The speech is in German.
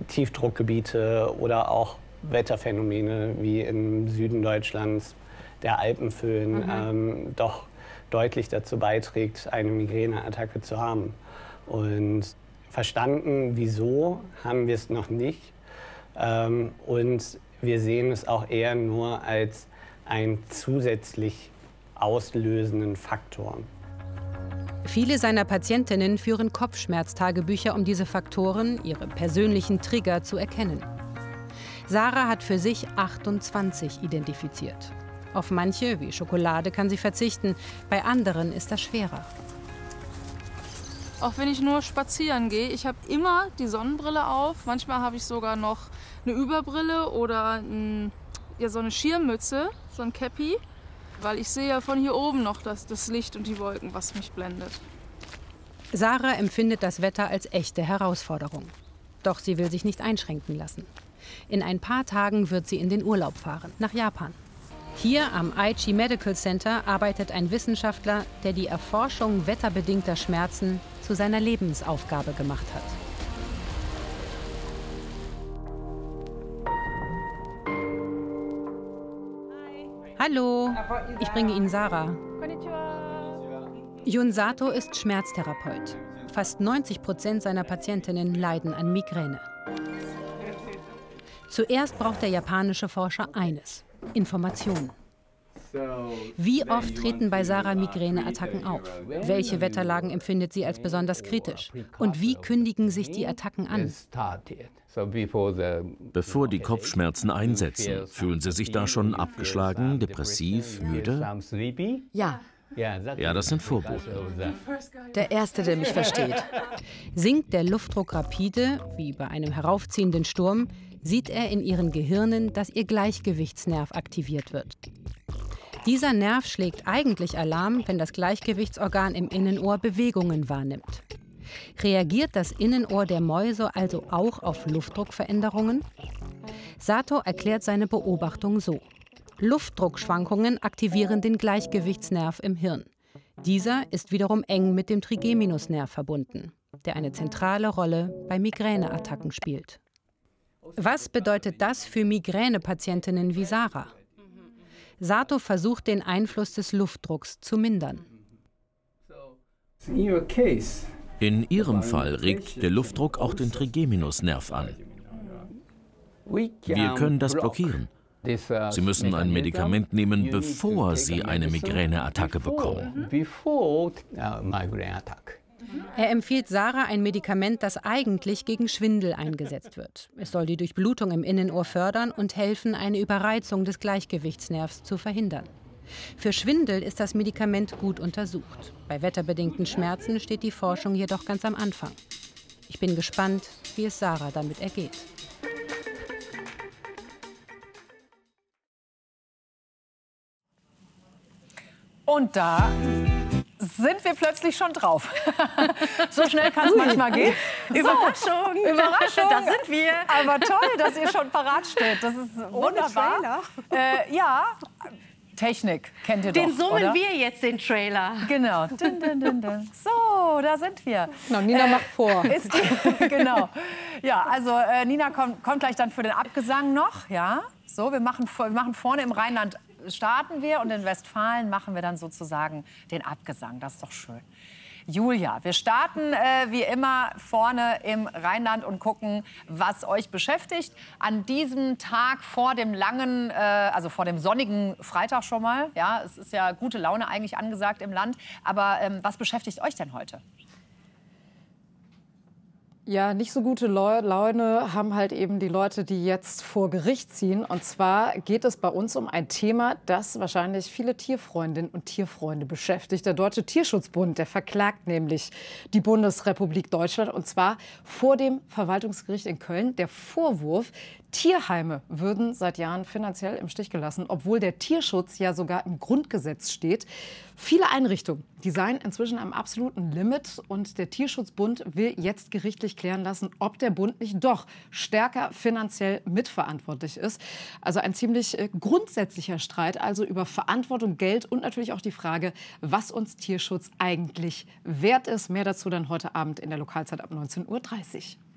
Tiefdruckgebiete oder auch Wetterphänomene wie im Süden Deutschlands, der Alpenföhn, doch deutlich dazu beiträgt, eine Migräneattacke zu haben. Und verstanden, wieso, haben wir es noch nicht. Und wir sehen es auch eher nur als einen zusätzlich auslösenden Faktor. Viele seiner Patientinnen führen Kopfschmerztagebücher, um diese Faktoren, ihre persönlichen Trigger, zu erkennen. Sarah hat für sich 28 identifiziert. Auf manche, wie Schokolade, kann sie verzichten, bei anderen ist das schwerer. Auch wenn ich nur spazieren gehe, ich habe immer die Sonnenbrille auf. Manchmal habe ich sogar noch eine Überbrille oder so eine Schirmmütze, so ein Käppi. Weil ich sehe ja von hier oben noch das Licht und die Wolken, was mich blendet. Sarah empfindet das Wetter als echte Herausforderung. Doch sie will sich nicht einschränken lassen. In ein paar Tagen wird sie in den Urlaub fahren, nach Japan. Hier am Aichi Medical Center arbeitet ein Wissenschaftler, der die Erforschung wetterbedingter Schmerzen zu seiner Lebensaufgabe gemacht hat. Hallo, ich bringe Ihnen Sarah. Jun Sato ist Schmerztherapeut. Fast 90% seiner Patientinnen leiden an Migräne. Zuerst braucht der japanische Forscher eines: Informationen. Wie oft treten bei Sarah Migräneattacken auf? Welche Wetterlagen empfindet sie als besonders kritisch? Und wie kündigen sich die Attacken an? Bevor die Kopfschmerzen einsetzen, fühlen Sie sich da schon abgeschlagen, depressiv, müde? Ja. Ja, das sind Vorboten. Der Erste, der mich versteht. Sinkt der Luftdruck rapide, wie bei einem heraufziehenden Sturm, sieht er in ihren Gehirnen, dass ihr Gleichgewichtsnerv aktiviert wird. Dieser Nerv schlägt eigentlich Alarm, wenn das Gleichgewichtsorgan im Innenohr Bewegungen wahrnimmt. Reagiert das Innenohr der Mäuse also auch auf Luftdruckveränderungen? Sato erklärt seine Beobachtung so: Luftdruckschwankungen aktivieren den Gleichgewichtsnerv im Hirn. Dieser ist wiederum eng mit dem Trigeminusnerv verbunden, der eine zentrale Rolle bei Migräneattacken spielt. Was bedeutet das für Migränepatientinnen wie Sarah? Sato versucht, den Einfluss des Luftdrucks zu mindern. In Ihrem Fall regt der Luftdruck auch den Trigeminusnerv an. Wir können das blockieren. Sie müssen ein Medikament nehmen, bevor Sie eine Migräneattacke bekommen. Er empfiehlt Sarah ein Medikament, das eigentlich gegen Schwindel eingesetzt wird. Es soll die Durchblutung im Innenohr fördern und helfen, eine Überreizung des Gleichgewichtsnervs zu verhindern. Für Schwindel ist das Medikament gut untersucht. Bei wetterbedingten Schmerzen steht die Forschung jedoch ganz am Anfang. Ich bin gespannt, wie es Sarah damit ergeht. Und da sind wir plötzlich schon drauf. So schnell kann es manchmal gehen. Überraschung! So, Überraschung! Da sind wir! Aber toll, dass ihr schon parat steht. Das ist wunderbar. Ja, Technik kennt ihr doch, Den summen oder? wir jetzt, den Trailer. Genau. Dun, dun, dun, dun. So, da sind wir. Genau, Nina macht vor. Genau. Ja, also Nina kommt gleich dann für den Abgesang noch. Ja, so, wir machen vorne im Rheinland starten wir und in Westfalen machen wir dann sozusagen den Abgesang. Das ist doch schön. Julia, wir starten wie immer vorne im Rheinland und gucken, was euch beschäftigt. An diesem Tag vor dem langen, also vor dem sonnigen Freitag schon mal. Ja, es ist ja gute Laune eigentlich angesagt im Land. Aber was beschäftigt euch denn heute? Ja, nicht so gute Laune haben halt eben die Leute, die jetzt vor Gericht ziehen. Und zwar geht es bei uns um ein Thema, das wahrscheinlich viele Tierfreundinnen und Tierfreunde beschäftigt. Der Deutsche Tierschutzbund, der verklagt nämlich die Bundesrepublik Deutschland, und zwar vor dem Verwaltungsgericht in Köln. Der Vorwurf: Tierheime würden seit Jahren finanziell im Stich gelassen, obwohl der Tierschutz ja sogar im Grundgesetz steht. Viele Einrichtungen, die seien inzwischen am absoluten Limit, und der Tierschutzbund will jetzt gerichtlich klären lassen, ob der Bund nicht doch stärker finanziell mitverantwortlich ist. Also ein ziemlich grundsätzlicher Streit, also über Verantwortung, Geld und natürlich auch die Frage, was uns Tierschutz eigentlich wert ist. Mehr dazu dann heute Abend in der Lokalzeit ab 19:30 Uhr.